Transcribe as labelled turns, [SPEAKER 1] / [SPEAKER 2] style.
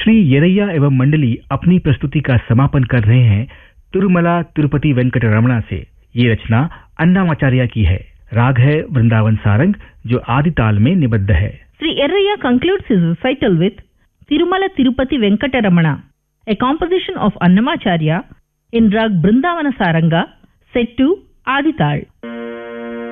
[SPEAKER 1] श्री येरैया एवं मंडली अपनी प्रस्तुति का समापन कर रहे हैं तिरुमला तिरुपति वेंकटरमणा से। ये रचना अन्नामाचार्य की है। राग है वृंदावन सारंग जो आदि ताल में निबद्ध है।
[SPEAKER 2] Sri Yerraya concludes his recital with Tirumala Tirupati Venkataramana, a composition of Annamacharya in rag Brindavana Saranga set to Adi Tal.